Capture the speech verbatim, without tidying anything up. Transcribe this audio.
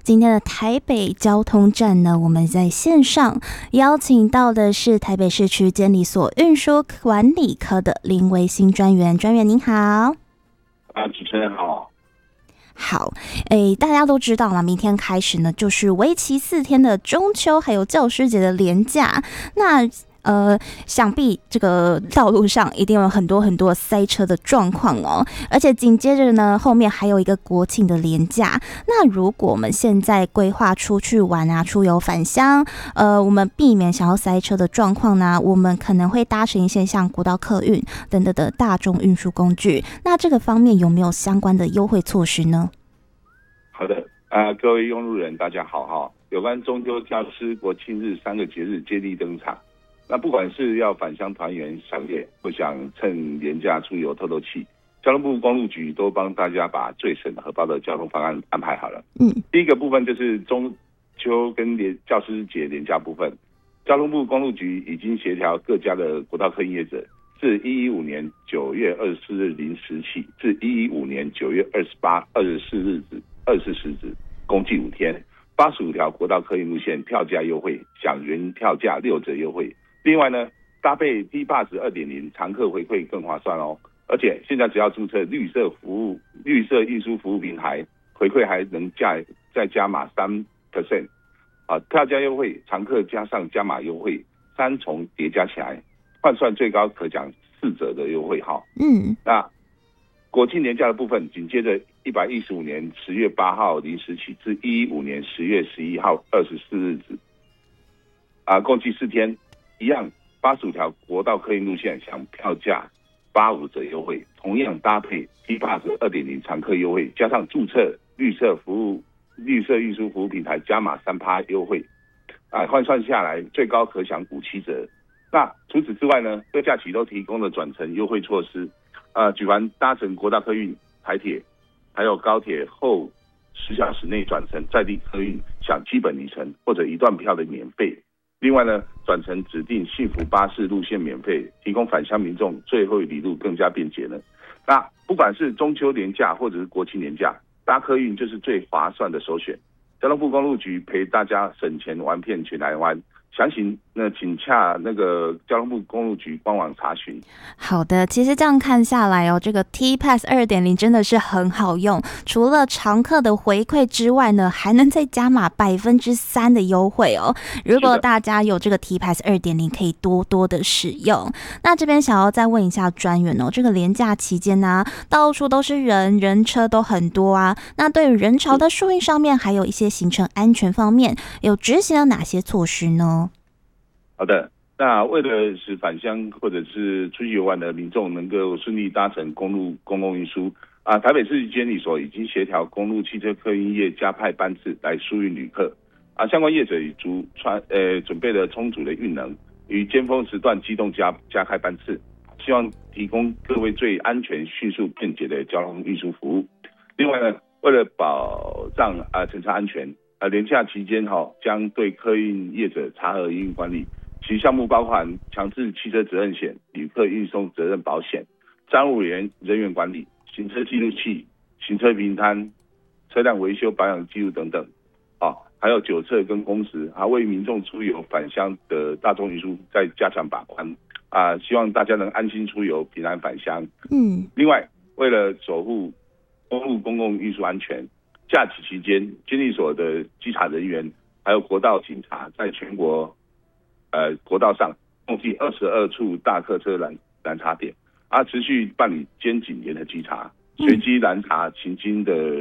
今天的台北交通站呢，我们在线上邀请到的是台北市区监理所运输管理科的林维新专员。专员您好。 啊，主持人好。 好，诶，大家都知道嘛，明天开始呢，就是为期四天的中秋还有教师节的连假。那呃，想必这个道路上一定有很多很多塞车的状况哦，而且紧接着呢，后面还有一个国庆的连假。那如果我们现在规划出去玩啊，出游返乡，呃，我们避免想要塞车的状况呢，我们可能会搭乘一些像国道客运等等的大众运输工具。那这个方面有没有相关的优惠措施呢？ 好的，啊、呃，各位用路人大家好哈。有关中秋、教师、国庆日三个节日接力登场。那不管是要返乡团圆赏月，或想趁连假出游透透气，交通部公路局都帮大家把最省荷包的交通方案安排好了。嗯，第一个部分就是中秋跟连教师节连假部分，交通部公路局已经协调各家的国道客运业者，自一一五年九月二十四日零时起，至一一五年九月二十八二十四日止二十四时止，共计五天，八十五条国道客运路线票价优惠，享原票价六折优惠。另外呢，搭配 T Pass 二点零 常客回馈更划算哦，而且现在只要注册绿色服务、绿色运输服务平台，回馈还能加再加码 百分之三， 啊，票价优惠、常客加上加码优惠，三重叠加起来，换算最高可享四折的优惠哈。嗯，那国庆年假的部分，紧接着一百一十五年十月八号零时起至一一五年十月十一号二十四日止，啊，共计四天。一样八十五条国道客运路线享票价八五折优惠，同样搭配 T Pass 二点零 常客优惠，加上注册绿色服务、绿色运输服务平台加码 百分之三 优惠，啊，换算下来最高可享五七折。那除此之外呢，各假期都提供了转乘优惠措施，啊，举凡搭乘国道客运、台铁还有高铁后十小时内转乘在地客运享基本里程或者一段票的免费。另外呢，转乘指定幸福巴士路线免费，提供返乡民众最后一里路更加便捷呢。那不管是中秋连假或者是国庆连假，搭客运就是最划算的首选。交通部公路局陪大家省钱玩遍全台湾。详情那请洽那个交通部公路局官网查询。 好的，其实这样看下来哦，这个 T Pass 二点零 真的是很好用，除了常客的回馈之外呢，还能再加码百分之三的优惠哦。如果大家有这个 T Pass 二点零，可以多多的使用。那这边想要再问一下专员哦，这个连假期间呢、啊，到处都是人，人车都很多啊。那对于人潮的疏运上面，还有一些行程安全方面，有执行了哪些措施呢？ 好的，那为了使返乡或者是出去游玩的民众能够顺利搭乘公路公共运输啊，台北市监理所已经协调公路汽车客运业加派班次来疏运旅客啊，相关业者已足穿呃准备了充足的运能，于尖峰时段机动加加开班次，希望提供各位最安全、迅速、便捷的交通运输服务。另外呢，为了保障啊乘车安全啊，连假期间哈、哦、将对客运业者查核营运管理。其项目包含强制汽车责任险、旅客运送责任保险、站务员人员管理、行车记录器、行车平摊、车辆维修保养记录等等，啊，还有酒测跟工时，还为民众出游返乡的大众运输再加强把关啊，希望大家能安心出游、平安返乡。嗯，另外，为了守护公路公共运输安全，假期期间，监理所的稽查人员还有国道警察在全国。呃，国道上共计二十二处大客车拦拦查点，啊，持续办理监警联合稽查，随机拦查行经的